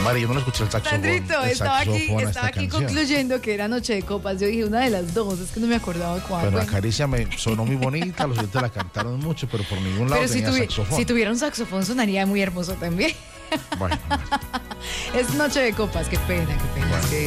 María, yo no escuché el saxofón. Sandrito, el estaba saxofón a esta aquí canción. concluyendo que era Noche de Copas. Yo dije una de las dos, es que no me acordaba cuál. Pero la Bueno, caricia me sonó muy bonita, los oyentes la cantaron mucho, pero por ningún lado pero tenía saxofón. si tuviera un saxofón sonaría muy hermoso también. Bueno, Es Noche de Copas, qué pena, qué pena. Bueno. Es que